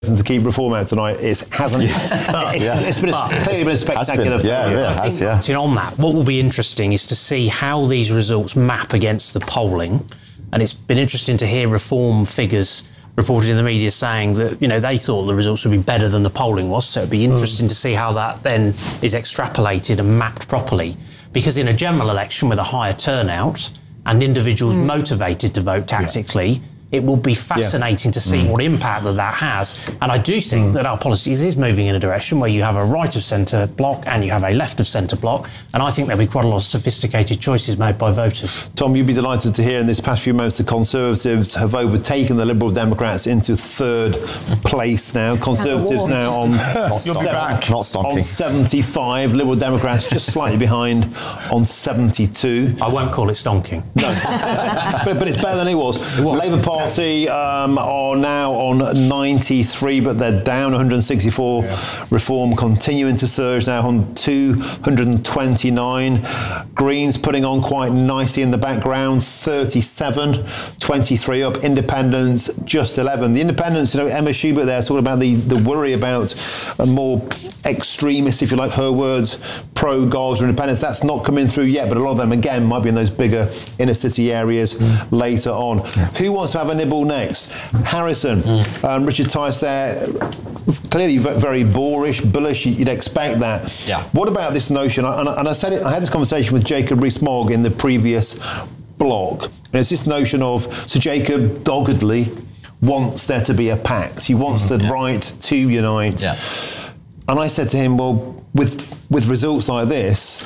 to keep reform out tonight. It hasn't. It's clearly been a spectacular. On that, what will be interesting is to see how these results map against the polling, and it's been interesting to hear Reform figures reported in the media saying that they thought the results would be better than the polling was. So it'd be interesting to see how that then is extrapolated and mapped properly. Because in a general election with a higher turnout and individuals motivated to vote tactically, it will be fascinating to see what impact that has. And I do think that our politics is moving in a direction where you have a right of centre bloc and you have a left of centre bloc. And I think there'll be quite a lot of sophisticated choices made by voters. Tom, you'd be delighted to hear in this past few months the Conservatives have overtaken the Liberal Democrats into third place now. Conservatives now on, not 75. Liberal Democrats just slightly behind on 72. I won't call it stonking. No, but it's better than it was. Labour Party are now on 93, but they're down 164. Reform continuing to surge now on 229. Greens putting on quite nicely in the background, 37, 23 up. Independents just 11. The Independents, Emma Schubert there talking about the worry about a more extremist, if you like her words, pro-Gaza independence. That's not coming through yet, but a lot of them again might be in those bigger inner city areas later on. Who wants to have a nibble next? Harrison, Richard Tice there, clearly very boorish, bullish. You'd expect that. Yeah. What about this notion? And I said it. I had this conversation with Jacob Rees-Mogg in the previous blog. And it's this notion of Sir Jacob doggedly wants there to be a pact. He wants the right to unite. Yeah. And I said to him, well, with results like this,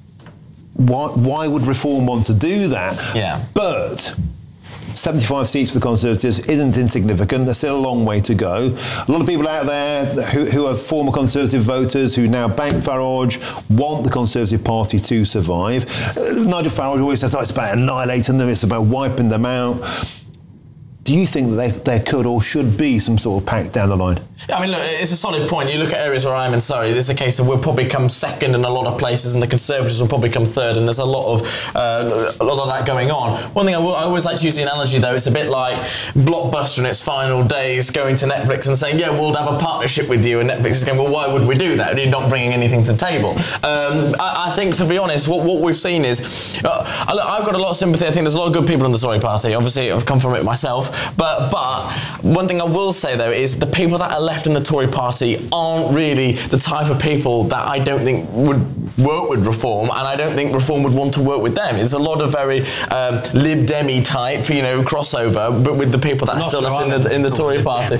why would Reform want to do that? Yeah. But 75 seats for the Conservatives isn't insignificant. There's still a long way to go. A lot of people out there who are former Conservative voters who now bank Farage want the Conservative Party to survive. Nigel Farage always says, it's about annihilating them, it's about wiping them out. Do you think that there could or should be some sort of pact down the line? Yeah, I mean, look, it's a solid point. You look at areas where I'm in Surrey, there's a case of we'll probably come second in a lot of places and the Conservatives will probably come third, and there's a lot of that going on. One thing I always like to use the analogy, though, it's a bit like Blockbuster in its final days going to Netflix and saying, we'll have a partnership with you, and Netflix is going, well, why would we do that? You're not bringing anything to the table. I think, to be honest, what we've seen is, I've got a lot of sympathy. I think there's a lot of good people in the Tory party. Obviously, I've come from it myself. But one thing I will say, though, is the people that are left in the Tory party aren't really the type of people that I don't think would work with Reform, and I don't think Reform would want to work with them. It's a lot of very Lib Demi type, crossover, but with the people that are still left in the Tory party.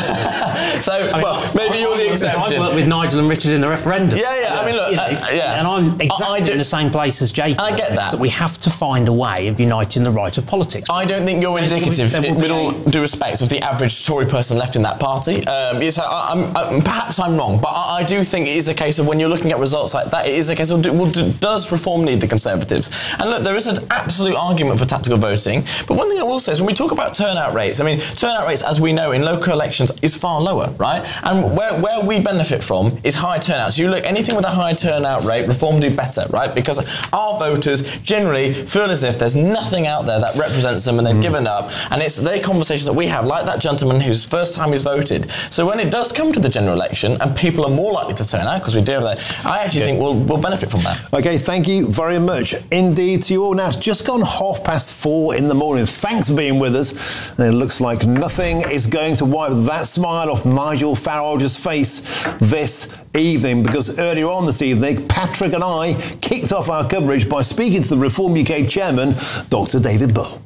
Maybe you're the exception. I worked with Nigel and Richard in the referendum. I mean, look, and I'm exactly in the same place as Jacob. I get that. We have to find a way of uniting the right of politics. I don't think you're indicative, with all due respect, of the average Tory person left in that party. Perhaps I'm wrong, but I do think it is a case of when you're looking at results like that, it is a case of does Reform need the Conservatives? And look, there is an absolute argument for tactical voting, but one thing I will say is when we talk about turnout rates, turnout rates, as we know, in local elections is far lower, right? And where we benefit from is high turnouts. You look, anything with a high turnout rate, Reform do better, right? Because our voters generally feel as if there's nothing out there that represents them and they've given up, and it's their conversations that we have, like that gentleman whose first time he's voted. So when it does come to the general election and people are more likely to turn out, because we do have that, I actually think we'll benefit from that. Okay, thank you very much indeed to you all. Now, it's just gone 4:30 in the morning. Thanks for being with us. And it looks like nothing is going to wipe that smile off Nigel Farage's face this evening, because earlier on this evening, Patrick and I kicked off our coverage by speaking to the Reform UK chairman, Dr. David Bull.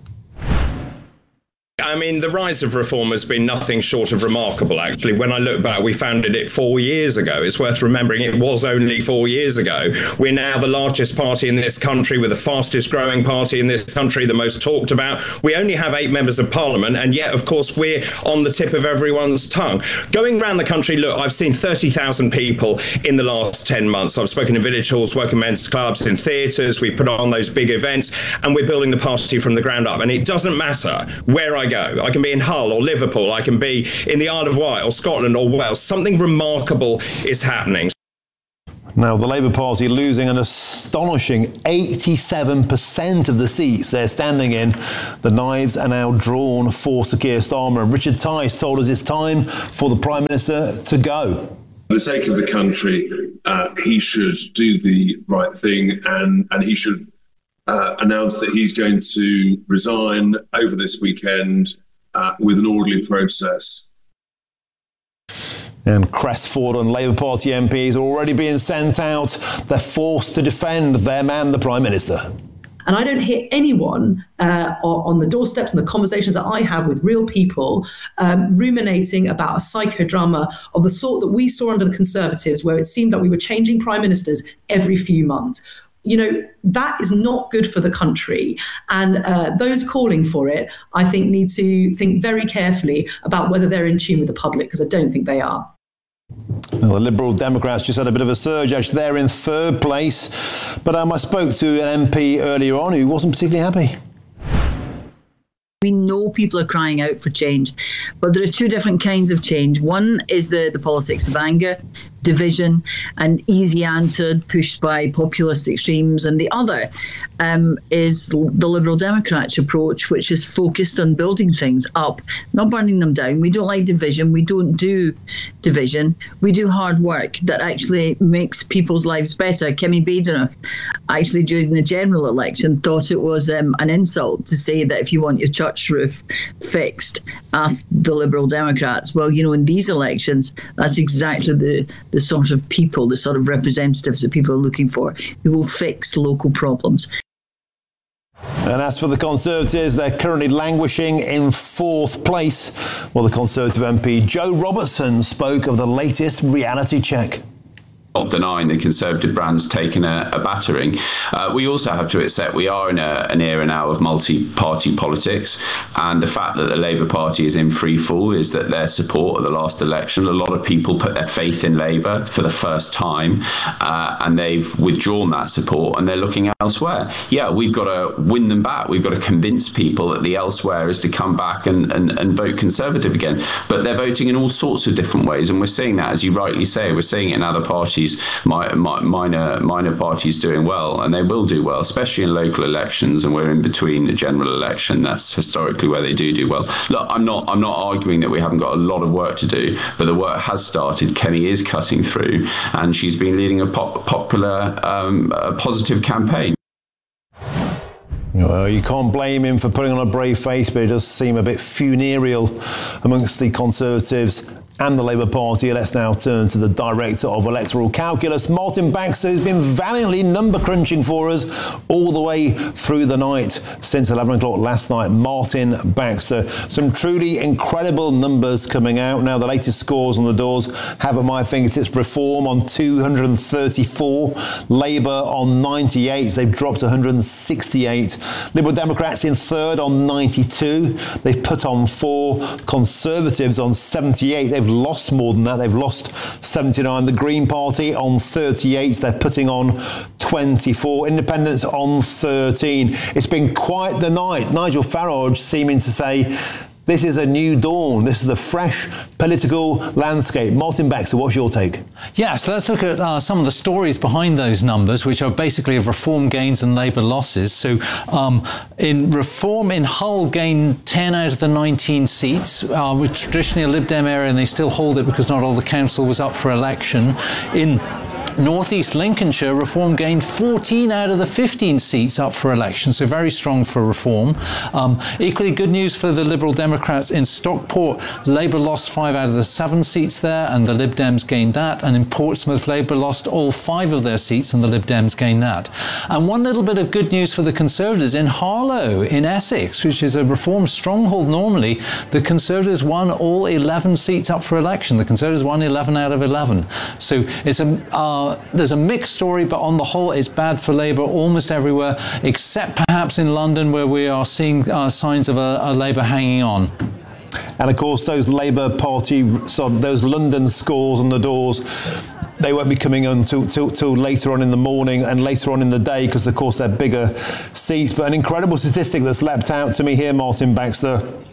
I mean, the rise of Reform has been nothing short of remarkable, actually. When I look back, we founded it 4 years ago. It's worth remembering it was only 4 years ago. We're now the largest party in this country, we're the fastest growing party in this country, the most talked about. We only have 8 members of parliament, and yet, of course, we're on the tip of everyone's tongue. Going around the country, look, I've seen 30,000 people in the last 10 months. I've spoken in village halls, working men's clubs, in theatres. We put on those big events, and we're building the party from the ground up. And it doesn't matter where I go. I can be in Hull or Liverpool, I can be in the Isle of Wight or Scotland or Wales. Something remarkable is happening. Now, the Labour Party losing an astonishing 87% of the seats they're standing in. The knives are now drawn for Sir Keir Starmer. And Richard Tice told us it's time for the Prime Minister to go. For the sake of the country, he should do the right thing and he should announce that he's going to resign over this weekend with an orderly process. And crestfallen Labour Party MPs are already being sent out. They're forced to defend their man, the Prime Minister. And I don't hear anyone on the doorsteps and the conversations that I have with real people ruminating about a psychodrama of the sort that we saw under the Conservatives, where it seemed that we were changing prime ministers every few months. You know, that is not good for the country. And those calling for it, I think, need to think very carefully about whether they're in tune with the public, because I don't think they are. Well, the Liberal Democrats just had a bit of a surge. Actually, they're in third place. But I spoke to an MP earlier on who wasn't particularly happy. We know people are crying out for change, but there are two different kinds of change. One is the politics of anger, division, and easy answered, pushed by populist extremes. And the other is the Liberal Democrats approach, which is focused on building things up, not burning them down. We don't like division. We don't do division. We do hard work that actually makes people's lives better. Kemi Badenoch, actually during the general election, thought it was an insult to say that if you want your church roof fixed, ask the Liberal Democrats. Well, you know, in these elections, that's exactly the sort of people, the sort of representatives that people are looking for, who will fix local problems. And as for the Conservatives, they're currently languishing in fourth place. Well, the Conservative MP Joe Robertson spoke of the latest reality check. Not denying the Conservative brand's taken a battering. We also have to accept we are in an era now of multi-party politics, and the fact that the Labour Party is in free fall is that their support at the last election, a lot of people put their faith in Labour for the first time, and they've withdrawn that support and they're looking elsewhere. Yeah, we've got to win them back. We've got to convince people that the elsewhere is to come back and vote Conservative again. But they're voting in all sorts of different ways, and we're seeing that, as you rightly say, we're seeing it in other parties. Minor parties doing well, and they will do well, especially in local elections, and we're in between the general election. That's historically where they do well. Look, I'm not arguing that we haven't got a lot of work to do, but the work has started. Kemi is cutting through, and she's been leading a popular, positive campaign. Well, you can't blame him for putting on a brave face, but it does seem a bit funereal amongst the Conservatives and the Labour Party. Let's now turn to the Director of Electoral Calculus, Martin Baxter, who's been valiantly number crunching for us all the way through the night since 11 o'clock last night. Martin Baxter, some truly incredible numbers coming out. Now, the latest scores on the doors have at my fingertips Reform on 234, Labour on 98. They've dropped 168. Liberal Democrats in third on 92. They've put on 4. Conservatives on 78. They've lost more than that. They've lost 79. The Green Party on 38. They're putting on 24. Independents on 13. It's been quite the night. Nigel Farage seeming to say, this is a new dawn. This is a fresh political landscape. Martin Baxter, what's your take? Yeah, so let's look at some of the stories behind those numbers, which are basically of Reform gains and Labour losses. So in Reform, in Hull, gained 10 out of the 19 seats, which traditionally a Lib Dem area, and they still hold it because not all the council was up for election. In North East Lincolnshire, Reform gained 14 out of the 15 seats up for election, so very strong for Reform. Equally good news for the Liberal Democrats in Stockport. Labour lost 5 out of the 7 seats there, and the Lib Dems gained that. And in Portsmouth, Labour lost all 5 of their seats, and the Lib Dems gained that. And one little bit of good news for the Conservatives in Harlow, in Essex, which is a Reform stronghold normally, the Conservatives won all 11 seats up for election. The Conservatives won 11 out of 11. So it's there's a mixed story, but on the whole, it's bad for Labour almost everywhere, except perhaps in London, where we are seeing signs of a Labour hanging on. And of course, those Labour Party, those London scores on the doors, they won't be coming on till later on in the morning and later on in the day, because of course they're bigger seats. But an incredible statistic that's leapt out to me here, Martin Baxter.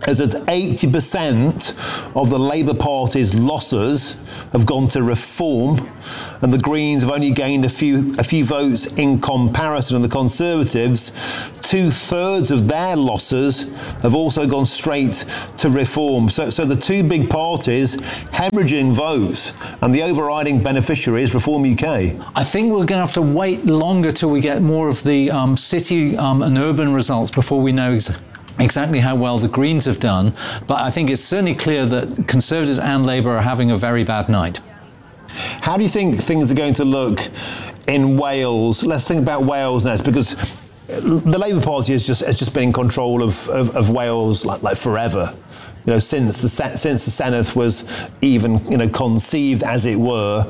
is that 80% of the Labour Party's losses have gone to Reform, and the Greens have only gained a few votes in comparison. And the Conservatives, 2/3 of their losses have also gone straight to Reform. So the two big parties hemorrhaging votes, and the overriding beneficiary is Reform UK. I think we're going to have to wait longer till we get more of the city and urban results before we know exactly how well the Greens have done. But I think it's certainly clear that Conservatives and Labour are having a very bad night. How do you think things are going to look in Wales? Let's think about Wales next, because the Labour Party has just been in control of Wales like forever. You know, since the Senedd was even conceived, as it were.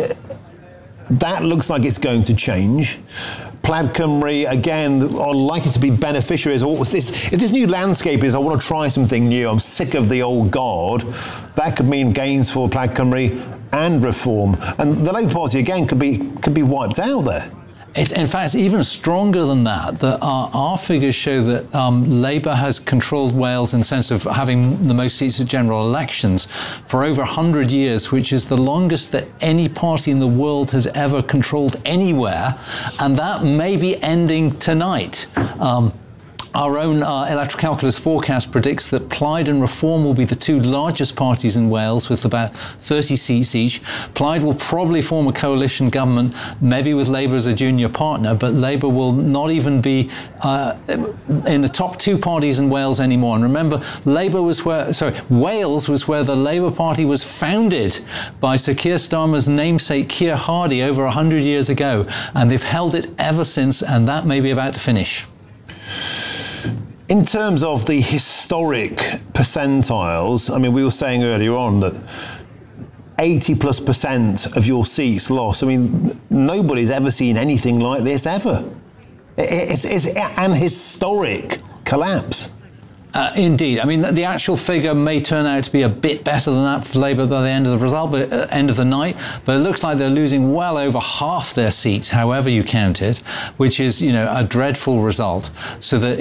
That looks like it's going to change. Plaid Cymru, again, are likely to be beneficiaries. If this new landscape is, I want to try something new, I'm sick of the old guard, that could mean gains for Plaid Cymru and Reform. And the Labour Party, again, could be wiped out there. In fact, it's even stronger than that. Our figures show that Labour has controlled Wales in the sense of having the most seats at general elections for over 100 years, which is the longest that any party in the world has ever controlled anywhere. And that may be ending tonight. Our own electoral calculus forecast predicts that Plaid and Reform will be the two largest parties in Wales with about 30 seats each. Plaid will probably form a coalition government, maybe with Labour as a junior partner, but Labour will not even be in the top two parties in Wales anymore. And remember, Wales was where the Labour Party was founded by Sir Keir Starmer's namesake Keir Hardie over 100 years ago, and they've held it ever since, and that may be about to finish. In terms of the historic percentiles, I mean, we were saying earlier on that 80+% of your seats lost. I mean, nobody's ever seen anything like this ever. It's an historic collapse. Indeed. I mean, the actual figure may turn out to be a bit better than that for Labour by the end of the result, but end of the night. But it looks like they're losing well over half their seats, however you count it, which is, a dreadful result. So that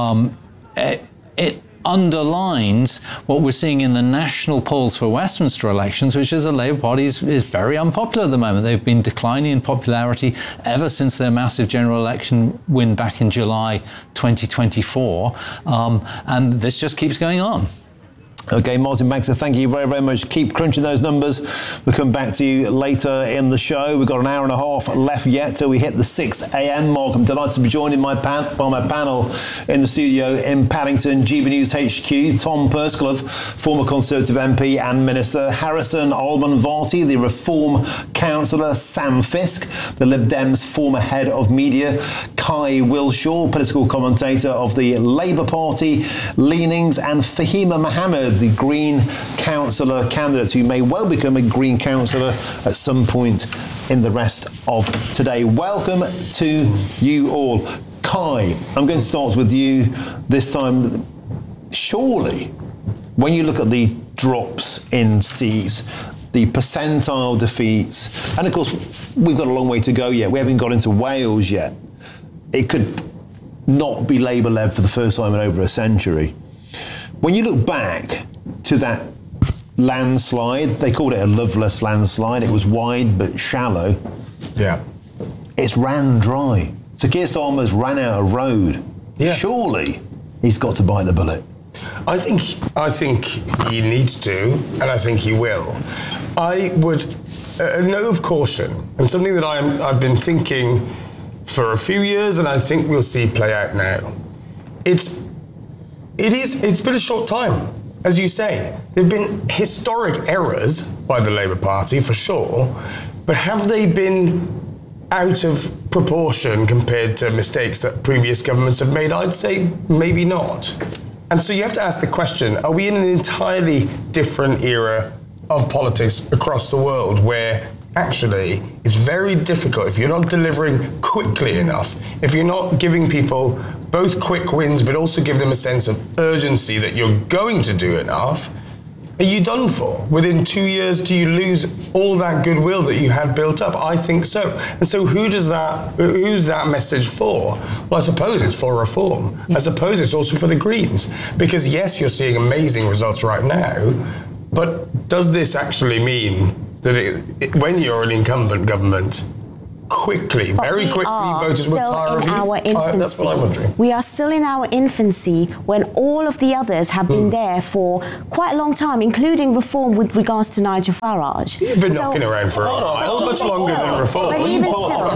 it underlines what we're seeing in the national polls for Westminster elections, which is the Labour Party is very unpopular at the moment. They've been declining in popularity ever since their massive general election win back in July 2024. And this just keeps going on. Okay, Martin Baxter, thank you very, very much. Keep crunching those numbers. We'll come back to you later in the show. We've got an hour and a half left yet till we hit the 6 a.m. mark. I'm delighted to be joined by my panel in the studio in Paddington, GB News HQ. Tom Purscliffe, former Conservative MP and Minister. Harrison Allman-Varty, the Reform Councillor. Sam Fisk, the Lib Dems former head of media. Kai Wilshaw, political commentator of the Labour Party leanings. And Fahima Mohammed, the Green Councillor candidate, who may well become a Green Councillor at some point in the rest of today. Welcome to you all. Kai, I'm going to start with you this time. Surely, when you look at the drops in seats, the percentile defeats, and of course, we've got a long way to go yet. We haven't got into Wales yet. It could not be Labour-led for the first time in over a century. When you look back to that landslide, they called it a loveless landslide. It was wide but shallow. Yeah. It's ran dry. So Keir Starmer's ran out of road. Yeah. Surely he's got to bite the bullet. I think he needs to, and I think he will. I would a note of caution, and something that I've been thinking for a few years, and I think we'll see play out now. It's been a short time, as you say. There've been historic errors by the Labour Party for sure, but have they been out of proportion compared to mistakes that previous governments have made? I'd say maybe not. And so you have to ask the question, are we in an entirely different era of politics across the world where actually it's very difficult, if you're not delivering quickly enough, if you're not giving people both quick wins but also give them a sense of urgency that you're going to do enough, are you done for? Within 2 years, do you lose all that goodwill that you had built up? I think so. And so who's that message for? Well, I suppose it's for reform. I suppose it's also for the Greens. Because yes, you're seeing amazing results right now, but does this actually mean that when you're an incumbent government, very quickly, voters will tire of you? That's what I'm wondering. We are still in our infancy when all of the others have been there for quite a long time, including reform with regards to Nigel Farage. You've been knocking around for a while, much longer than reform. But even still,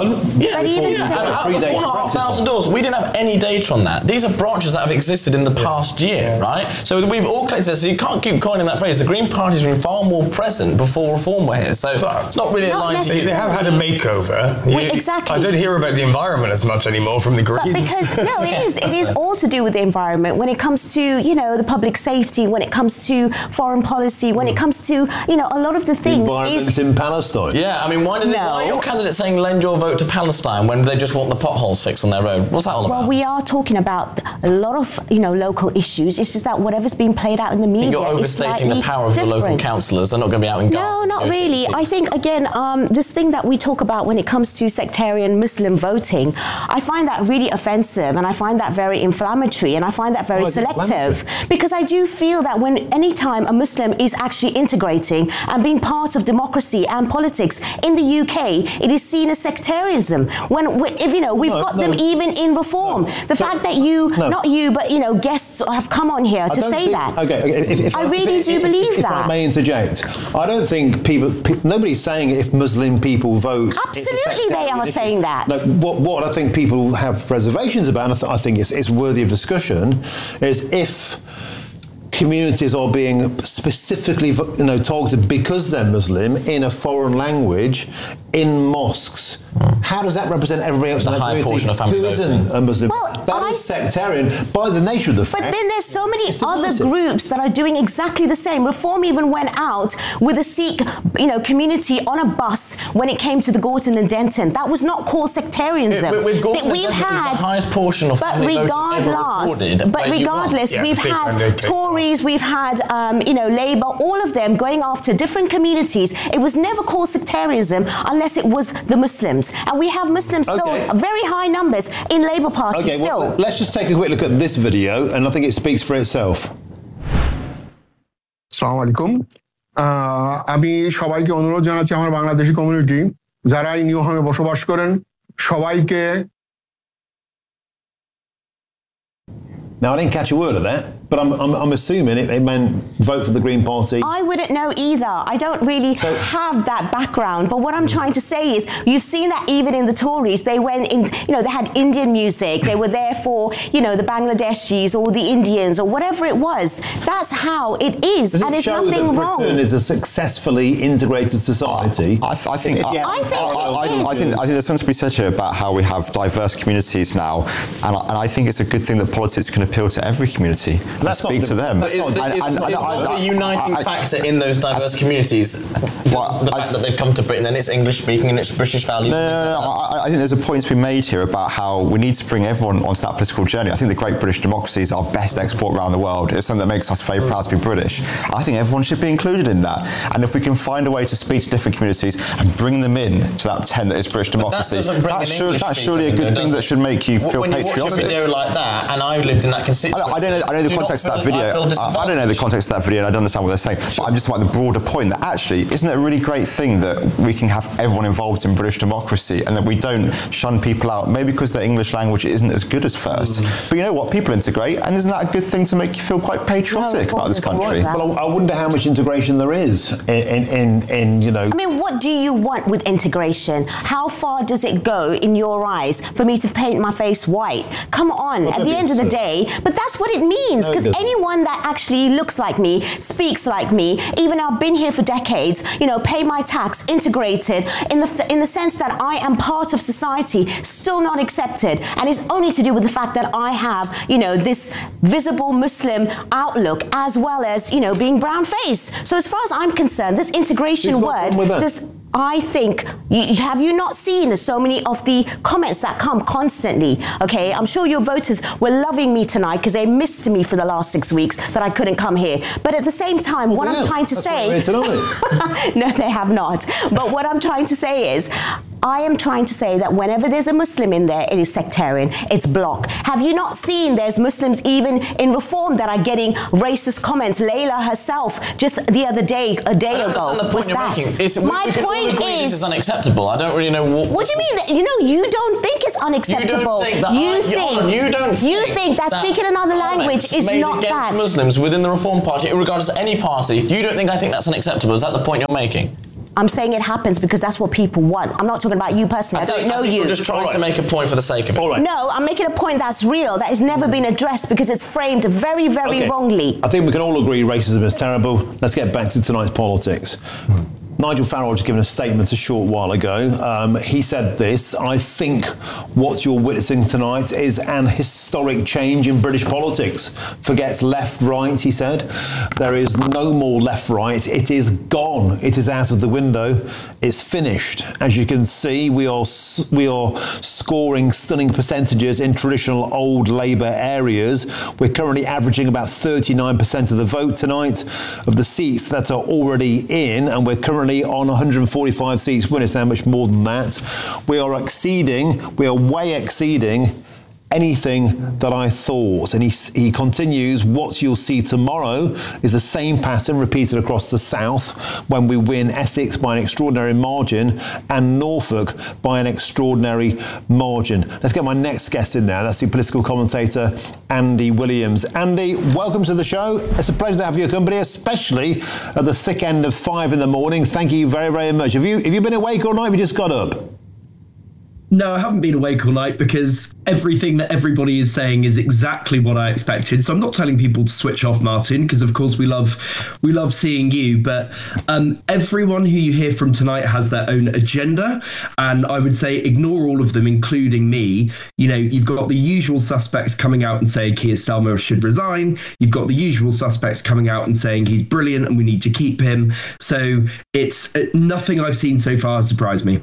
$4,500. We didn't have any data on that. These are branches that have existed in the past year, right? So we've all collected this, so you can't keep coining that phrase. The Green Party's been far more present before reform were here, so it's not really aligned to... They have had a makeover. Exactly. I don't hear about the environment as much anymore from the Greens. But because it is all to do with the environment. When it comes to the public safety, when it comes to foreign policy, when it comes to a lot of the things. The environment in Palestine. Yeah, I mean, why are your candidates saying lend your vote to Palestine when they just want the potholes fixed on their road? What's that all about? Well, we are talking about a lot of local issues. It's just that whatever's being played out in the media. You're overstating the power of the local councillors. They're not going to be out in Gaza. No, not really. I think again, this thing that we talk about when it comes to sectarian Muslim voting, I find that really offensive, and I find that very inflammatory, and I find that very selective, because I do feel that any time a Muslim is actually integrating and being part of democracy and politics in the UK, it is seen as sectarianism. We've got them even in reform. The fact that not you, but guests have come on here to say that. Okay, I really do believe that. If I may interject, I don't think nobody's saying if Muslim people vote. Absolutely, they are saying that. No, what I think people have reservations about, and I think it's worthy of discussion, is if communities are being specifically targeted because they're Muslim in a foreign language in mosques. How does that represent everybody else in that community portion of family who isn't a Muslim? Well, that is sectarian by the nature of the fact. But then there's so many other groups that are doing exactly the same. Reform even went out with a Sikh, community on a bus when it came to the Gorton and Denton. That was not called sectarianism. With Gorton and Denton, the highest portion of family votes ever recorded. But regardless, we've had Tories, we've had Labour, all of them going after different communities. It was never called sectarianism unless it was the Muslims. And we have Muslims still very high numbers in Labour Party still. Well, let's just take a quick look at this video, and I think it speaks for itself. আসসালামু আলাইকুম আমি সবাইকে অনুরোধ জানাচ্ছি আমার Bangladeshi community যারা এই new হোমে বসবাস করেন সবাইকে Now, I didn't catch a word of that, but I'm assuming it meant vote for the Green Party. I wouldn't know either. I don't really have that background. But what I'm trying to say is, you've seen that even in the Tories, they went in, they had Indian music. They were there for, the Bangladeshis or the Indians or whatever it was. That's how it is. Does and it there's show nothing that wrong. Britain is a successfully integrated society? I think there's something to be said here about how we have diverse communities now, and I think it's a good thing that politics can appeal to every community and speak to them. But is the uniting factor in those diverse communities the fact that they've come to Britain and it's English speaking and it's British values? No. I think there's a point to be made here about how we need to bring everyone onto that political journey. I think the great British democracy is our best export around the world. It's something that makes us very proud to be British. I think everyone should be included in that. And if we can find a way to speak to different communities and bring them in to that tent that is British democracy, that's surely a good thing that should make you feel patriotic. When you watch a video like that, and I've lived in that constituency, I know the context of that video. I don't know the context of that video, and I don't understand what they're saying. But I'm just about the broader point that actually, isn't it a really great thing that we can have everyone involved in British democracy, and that we don't shun people out, maybe because their English language isn't as good as first. But you know what? People integrate, and isn't that a good thing to make you feel quite patriotic about this country? Well, I wonder how much integration there is in I mean, what do you want with integration? How far does it go in your eyes for me to paint my face white? Come on, at the end of the day, but that's what it means, because anyone that actually looks like me, speaks like me, even I've been here for decades, pay my tax, integrated, in the sense that I am part of society, still not accepted, and it's only to do with the fact that I have, this visible Muslim outlook, as well as, being brown-faced. So as far as I'm concerned, this integration word I think, have you not seen so many of the comments that come constantly? Okay, I'm sure your voters were loving me tonight because they missed me for the last 6 weeks that I couldn't come here. But at the same time, what I'm trying to say... No, they have not. But what I'm trying to say is, I am trying to say that whenever there's a Muslim in there, it is sectarian, it's block. Have you not seen there's Muslims even in Reform that are getting racist comments? Layla herself, just the other day, a day ago, was that. My point is... This is unacceptable. I don't really know what... What do you mean? You don't think it's unacceptable. You think that speaking another language is not against Muslims within the Reform Party, regardless of any party, you don't think I think that's unacceptable? Is that the point you're making? I'm saying it happens because that's what people want. I'm not talking about you personally. I don't know you. You're just trying to make a point for the sake of it. No, I'm making a point that's real, that has never been addressed because it's framed very, very wrongly. I think we can all agree racism is terrible. Let's get back to tonight's politics. Nigel Farage given a statement a short while ago. He said this: I think what you're witnessing tonight is an historic change in British politics. Forget left, right, he said. There is no more left, right. It is gone. It is out of the window. It's finished. As you can see, we are scoring stunning percentages in traditional old Labour areas. We're currently averaging about 39% of the vote tonight of the seats that are already in, and we're currently on 145 seats. Well, it's now much more than that. We are way exceeding anything that I thought. And he continues, what you'll see tomorrow is the same pattern repeated across the south when we win Essex by an extraordinary margin and Norfolk by an extraordinary margin. Let's get my next guest in now. That's the political commentator, Andy Williams. Andy, welcome to the show. It's a pleasure to have your company, especially at the thick end of 5 in the morning. Thank you very, very much. Have you been awake all night? Have you just got up? No, I haven't been awake all night because everything that everybody is saying is exactly what I expected. So I'm not telling people to switch off, Martin, because of course we love seeing you. But everyone who you hear from tonight has their own agenda, and I would say ignore all of them, including me. You know, you've got the usual suspects coming out and saying Keir Starmer should resign. You've got the usual suspects coming out and saying he's brilliant and we need to keep him. So it's nothing I've seen so far has surprised me.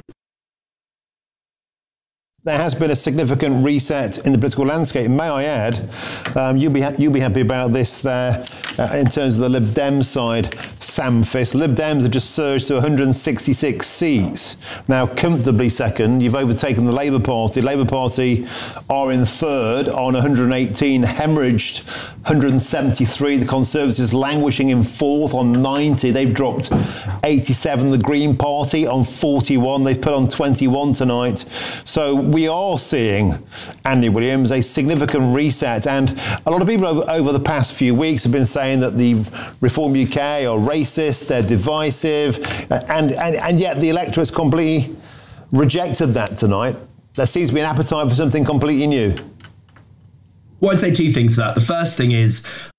There has been a significant reset in the political landscape. May I add, you'll be happy about this there in terms of the Lib Dems side, Sam Fisk. Lib Dems have just surged to 166 seats. Now, comfortably second, you've overtaken the Labour Party. Labour Party are in third on 118, hemorrhaged 173. The Conservatives languishing in fourth on 90. They've dropped 87. The Green Party on 41. They've put on 21 tonight. So we are seeing, Andy Williams, a significant reset. And a lot of people over the past few weeks have been saying that the Reform UK are racist, they're divisive, and yet the electorate's completely rejected that tonight. There seems to be an appetite for something completely new. Well, I'd say two things to that. The first thing is,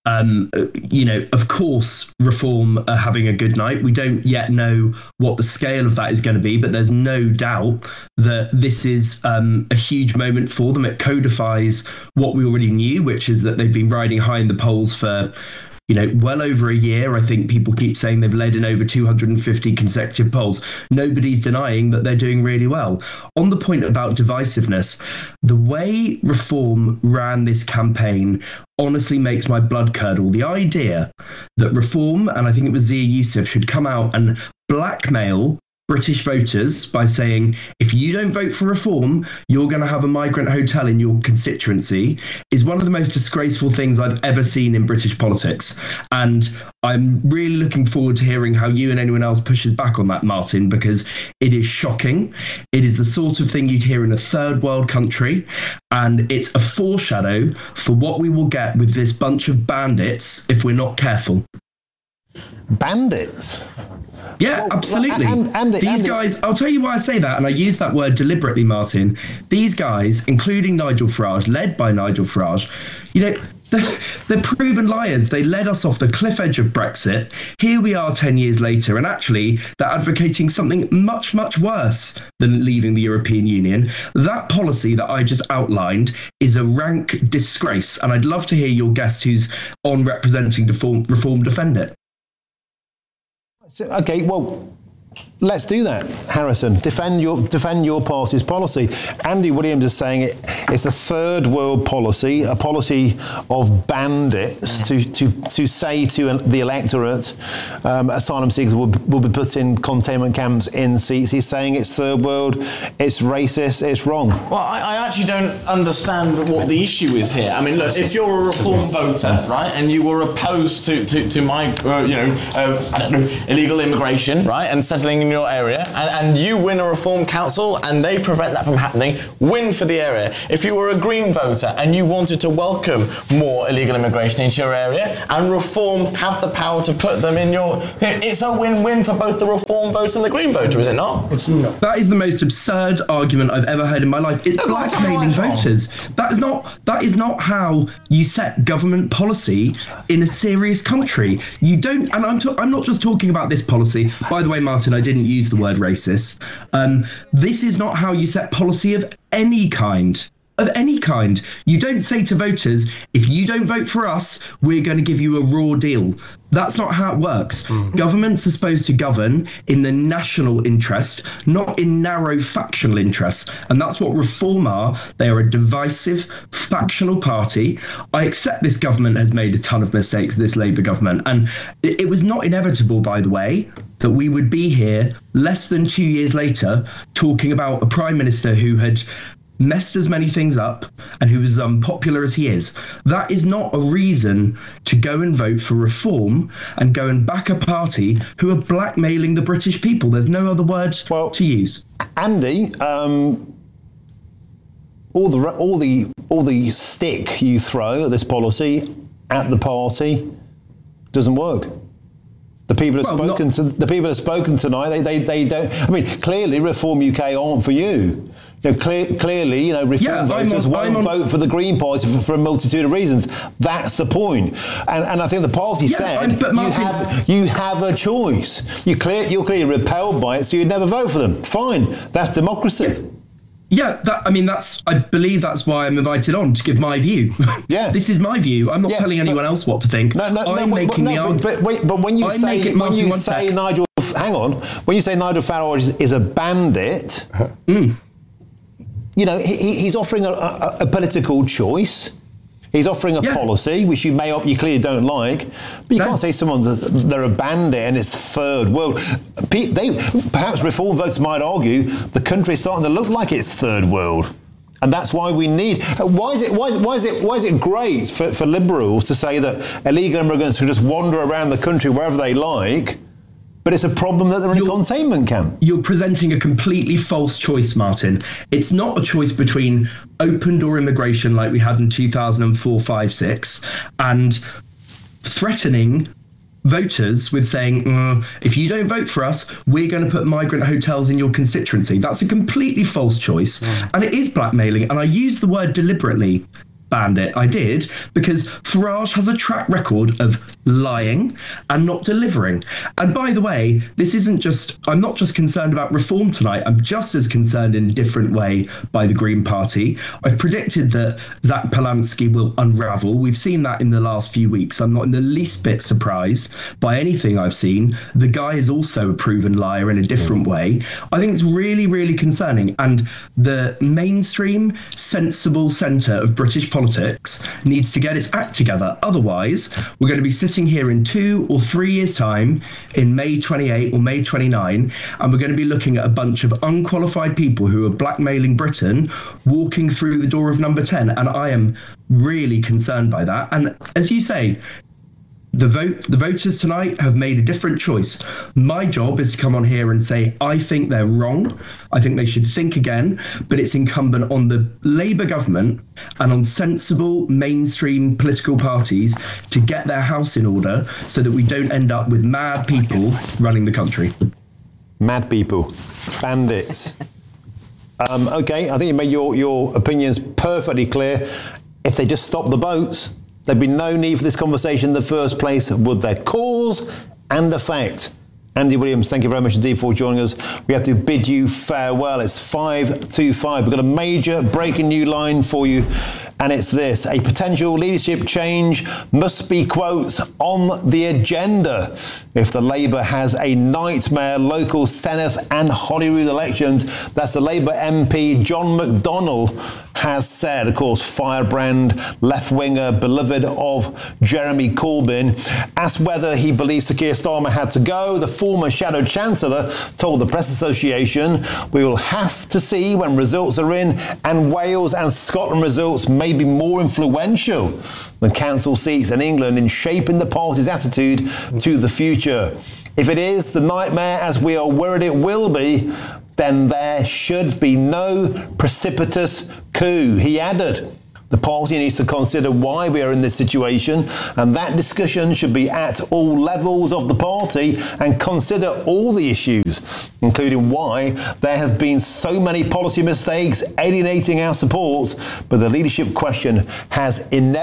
of course, Reform are having a good night. We don't yet know what the scale of that is going to be, but there's no doubt that this is a huge moment for them. It codifies what we already knew, which is that they've been riding high in the polls for well over a year. I think people keep saying they've led in over 250 consecutive polls. Nobody's denying that they're doing really well. On the point about divisiveness, the way Reform ran this campaign honestly makes my blood curdle. The idea that Reform, and I think it was Zia Youssef, should come out and blackmail British voters by saying, if you don't vote for Reform, you're going to have a migrant hotel in your constituency, is one of the most disgraceful things I've ever seen in British politics. And I'm really looking forward to hearing how you and anyone else pushes back on that, Martin, because it is shocking. It is the sort of thing you'd hear in a third world country, and it's a foreshadow for what we will get with this bunch of bandits if we're not careful. Bandits? Yeah, absolutely. These guys, I'll tell you why I say that, and I use that word deliberately, Martin. These guys, including Nigel Farage, led by Nigel Farage, they're proven liars. They led us off the cliff edge of Brexit. Here we are 10 years later, and actually they're advocating something much, much worse than leaving the European Union. That policy that I just outlined is a rank disgrace, and I'd love to hear your guest who's on representing Reform defend it. Okay, well, Let's do that, Harrison. Defend your party's policy. Andy Williams is saying it's a third world policy, a policy of bandits to say to the electorate, asylum seekers will be put in containment camps in seats. He's saying it's third world, it's racist, it's wrong. Well, I actually don't understand what the issue is here. I mean, look, if you're a Reform voter, right, and you were opposed to my, I don't know, illegal immigration, right, and settling in your area, and you win a Reform council and they prevent that from happening, win for the area. If you were a Green voter and you wanted to welcome more illegal immigration into your area, and Reform have the power to put them in your... It's a win-win for both the Reform voter and the Green voter, is it not? It's not. That is the most absurd argument I've ever heard in my life. It's blackmailing voters. That is not how you set government policy in a serious country. You don't... And I'm not just talking about this policy. By the way, Martin, I didn't use the word racist. This is not how you set policy of any kind. Of any kind. You don't say to voters, if you don't vote for us, we're going to give you a raw deal. That's not how it works. Governments are supposed to govern in the national interest, not in narrow factional interests. And that's what Reform are. They are a divisive, factional party. I accept this government has made a ton of mistakes, this Labour government. And it was not inevitable, by the way, that we would be here less than 2 years later talking about a Prime Minister who had messed as many things up and who is unpopular as he is. That is not a reason to go and vote for Reform and go and back a party who are blackmailing the British people. There's no other word to use. Andy, all the stick you throw at this policy at the party doesn't work. The people have spoken tonight. They don't. I mean, clearly, Reform UK aren't for you. Clearly, Reform voters won't vote for the Green Party for a multitude of reasons. That's the point. And I think the party said you have a choice. You're clearly repelled by it, so you'd never vote for them. Fine, that's democracy. Yeah, I believe that's why I'm invited on, to give my view. Yeah. This is my view. I'm not telling anyone else what to think. I'm making the argument. But when you say Nigel Farage is a bandit, he's offering a political choice. He's offering a policy which you clearly don't like, but you can't say they're a bandit and it's third world. Perhaps Reform voters might argue the country's starting to look like it's third world, and that's why we need. Why is it great for Liberals to say that illegal immigrants can just wander around the country wherever they like? But it's a problem that they're in a containment camp. You're presenting a completely false choice, Martin. It's not a choice between open door immigration like we had in 2004, 5, 6, and threatening voters with saying, if you don't vote for us, we're going to put migrant hotels in your constituency. That's a completely false choice. And it is blackmailing. And I use the word deliberately. Bandit. I did, because Farage has a track record of lying and not delivering. And by the way, I'm not just concerned about Reform tonight, I'm just as concerned in a different way by the Green Party. I've predicted that Zach Polanski will unravel. We've seen that in the last few weeks. I'm not in the least bit surprised by anything I've seen. The guy is also a proven liar in a different way. I think it's really, really concerning. And the mainstream, sensible centre of British politics needs to get its act together. Otherwise, we're going to be sitting here in 2 or 3 years' time, in May 28 or May 29, and we're going to be looking at a bunch of unqualified people who are blackmailing Britain walking through the door of number 10. And I am really concerned by that. And as you say, the voters tonight have made a different choice. My job is to come on here and say, I think they're wrong. I think they should think again. But it's incumbent on the Labour government and on sensible mainstream political parties to get their house in order so that we don't end up with mad people running the country. Mad people. Bandits. Okay, I think you made your opinions perfectly clear. If they just stop the boats, there'd be no need for this conversation in the first place, would there? Cause and effect. Andy Williams, thank you very much indeed for joining us. We have to bid you farewell. It's 5:25. We've got a major breaking new line for you and it's this: a potential leadership change must be, quotes, on the agenda if the Labour has a nightmare local Senedd and Holyrood elections. That's the Labour MP John McDonnell has said. Of course, firebrand left-winger, beloved of Jeremy Corbyn, asked whether he believes Sir Keir Starmer had to go. The former Shadow Chancellor told the Press Association, "We will have to see when results are in, and Wales and Scotland results may be more influential than council seats in England in shaping the party's attitude to the future. If it is the nightmare as we are worried it will be, then there should be no precipitous coup," he added. The party needs to consider why we are in this situation, and that discussion should be at all levels of the party and consider all the issues, including why there have been so many policy mistakes alienating our support. But the leadership question has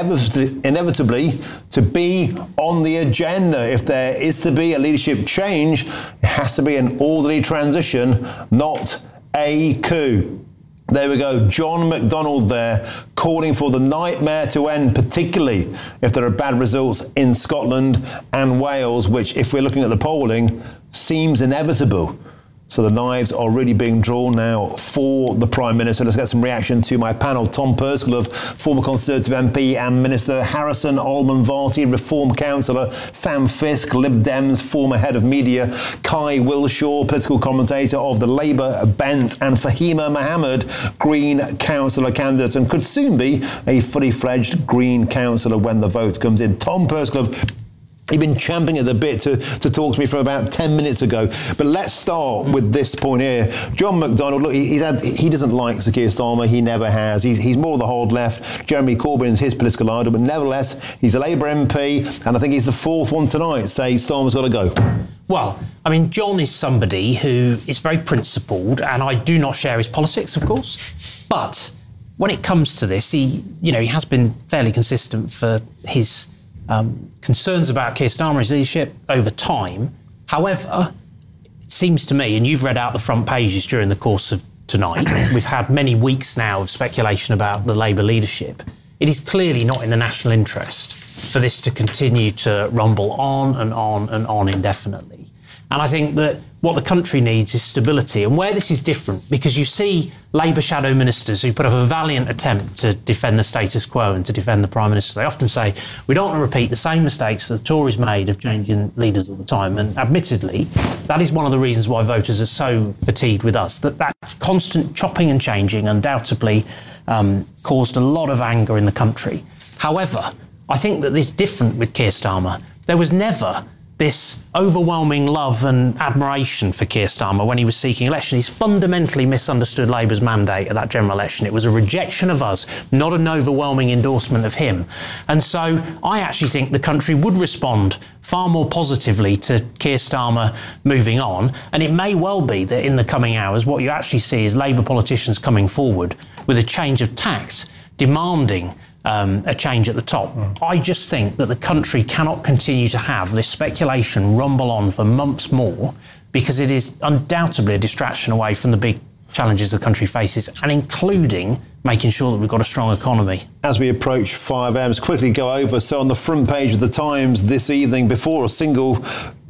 inevitably to be on the agenda. If there is to be a leadership change, it has to be an orderly transition, not a coup. There we go, John McDonnell there, calling for the nightmare to end, particularly if there are bad results in Scotland and Wales, which, if we're looking at the polling, seems inevitable. So the knives are really being drawn now for the Prime Minister. Let's get some reaction to my panel. Tom Perskillove, former Conservative MP and Minister; Harrison Allman-Varty, Reform Councillor; Sam Fisk, Lib Dems former Head of Media; Kai Wilshaw, political commentator of the Labour bent; and Fahima Mohammed, Green Councillor candidate, and could soon be a fully fledged Green Councillor when the vote comes in. Tom Perskillove, you've been champing at the bit to talk to me for about 10 minutes ago. But let's start with this point here. John McDonnell, look, he doesn't like Sir Keir Starmer. He never has. He's more the hard left. Jeremy Corbyn's his political idol. But nevertheless, he's a Labour MP. And I think he's the fourth one tonight say Starmer's got to go. Well, I mean, John is somebody who is very principled, and I do not share his politics, of course. But when it comes to this, he has been fairly consistent for his concerns about Keir Starmer's leadership over time. However, it seems to me, and you've read out the front pages during the course of tonight, we've had many weeks now of speculation about the Labour leadership. It is clearly not in the national interest for this to continue to rumble on and on and on indefinitely. And I think that what the country needs is stability. And where this is different, because you see Labour shadow ministers who put up a valiant attempt to defend the status quo and to defend the Prime Minister. They often say, we don't want to repeat the same mistakes that the Tories made of changing leaders all the time. And admittedly, that is one of the reasons why voters are so fatigued with us, that constant chopping and changing undoubtedly caused a lot of anger in the country. However, I think that it's different with Keir Starmer. There was never this overwhelming love and admiration for Keir Starmer when he was seeking election. He's fundamentally misunderstood Labour's mandate at that general election. It was a rejection of us, not an overwhelming endorsement of him. And so I actually think the country would respond far more positively to Keir Starmer moving on. And it may well be that in the coming hours, what you actually see is Labour politicians coming forward with a change of tact, demanding a change at the top. I just think that the country cannot continue to have this speculation rumble on for months more, because it is undoubtedly a distraction away from the big challenges the country faces, and including making sure that we've got a strong economy. As we approach 5 a.m, quickly go over. So on the front page of the Times this evening, before a single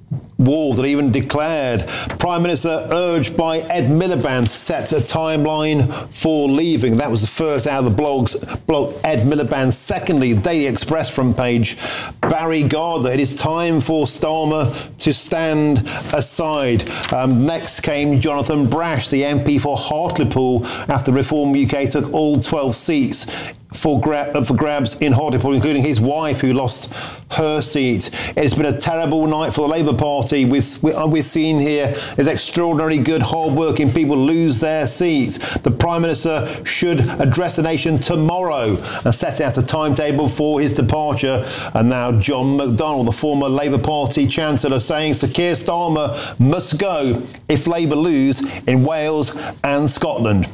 war that even declared, Prime Minister urged by Ed Miliband to set a timeline for leaving. That was the first out of the blog Ed Miliband. Secondly, Daily Express front page, Barry Gardner, it is time for Starmer to stand aside. Next came Jonathan Brash, the MP for Hartlepool, after Reform UK took all 12 seats for grabs in Hartlepool, including his wife, who lost her seat. It's been a terrible night for the Labour Party. We've seen here is extraordinarily good, hard-working people lose their seats. The Prime Minister should address the nation tomorrow and set out a timetable for his departure. And now John McDonnell, the former Labour Party Chancellor, saying Sir Keir Starmer must go if Labour lose in Wales and Scotland.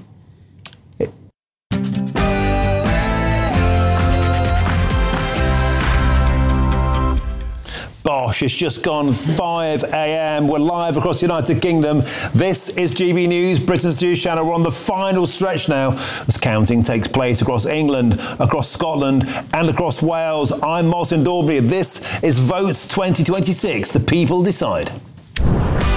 Gosh, it's just gone 5 a.m. We're live across the United Kingdom. This is GB News, Britain's news channel. We're on the final stretch now as counting takes place across England, across Scotland and across Wales. I'm Martin Dorby. This is Votes 2026. The people decide.